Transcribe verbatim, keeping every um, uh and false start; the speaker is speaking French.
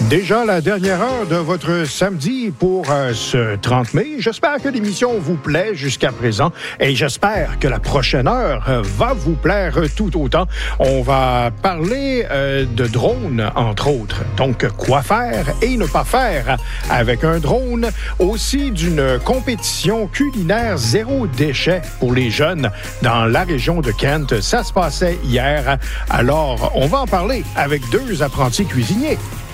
Déjà la dernière heure de votre samedi pour euh, ce trente mai. J'espère que l'émission vous plaît jusqu'à présent et j'espère que la prochaine heure euh, va vous plaire tout autant. On va parler euh, de drones, entre autres. Donc, quoi faire et ne pas faire avec un drone. Aussi d'une compétition culinaire zéro déchet pour les jeunes dans la région de Kent. Ça se passait hier. Alors, on va en parler avec deux apprentis cuisiniers.